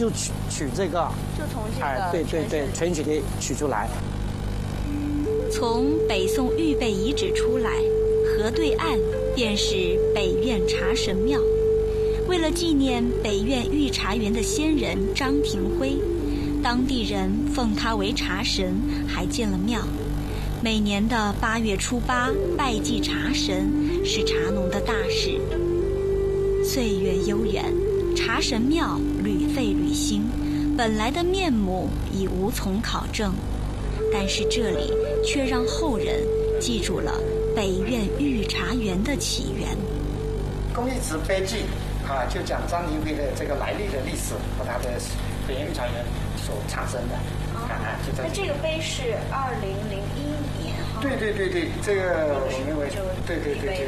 就取这个， 就从这个对，泉水给取出来。 从北宋预备遗址出来，河对岸便是北苑茶神庙。为了纪念北苑御茶园的先人张廷辉，当地人奉他为茶神，还建了庙。每年的8月初8拜祭茶神是茶农的大事。岁月悠远，茶神庙屡废屡兴，本来的面目已无从考证，但是这里却让后人记住了北苑御茶园的起源。 公益祠碑记就讲张廷辉的这个来历的历史和他的北苑御茶园所产生的。 那这个碑是2001年哈。 对，这个我认为对。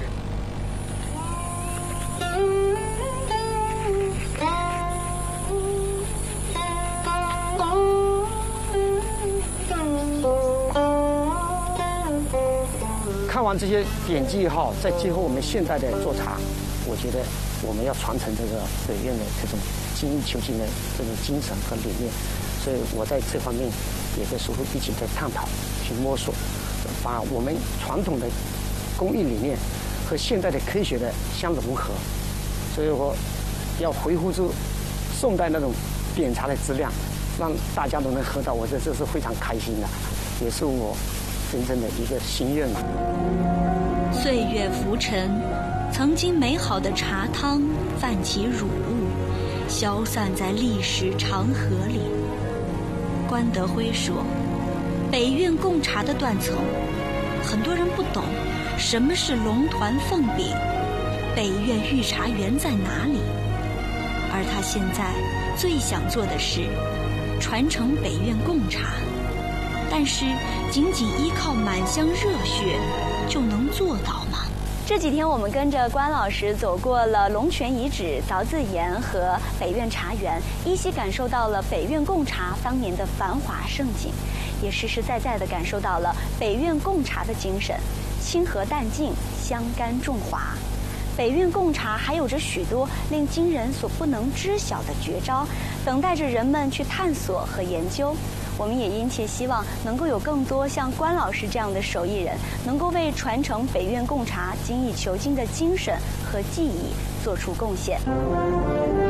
看完这些典籍后，再结合我们现在的做茶，我觉得我们要传承这个北苑的这种精益求精的这种精神和理念，所以我在这方面也跟师傅一起在探讨、去摸索，把我们传统的工艺理念和现代的科学的相融合，所以我要维护住宋代那种点茶的质量，让大家都能喝到，我这是非常开心的，也是我真正的一个心愿嘛。 岁月浮沉，曾经美好的茶汤泛起乳雾，消散在历史长河里。关德辉说，北苑贡茶的断层，很多人不懂什么是龙团凤饼，北苑御茶园在哪里，而他现在最想做的是传承北苑贡茶，但是仅仅依靠满腔热血就能做到吗？ 这几天我们跟着关老师走过了龙泉遗址、凿字岩和北苑茶园，依稀感受到了北苑贡茶当年的繁华盛景，也实实在在地感受到了北苑贡茶的精神：清和淡静，香甘重滑。北苑贡茶还有着许多令今人所不能知晓的绝招，等待着人们去探索和研究。我们也殷切希望能够有更多像关老师这样的手艺人，能够为传承北苑贡茶精益求精的精神和技艺做出贡献。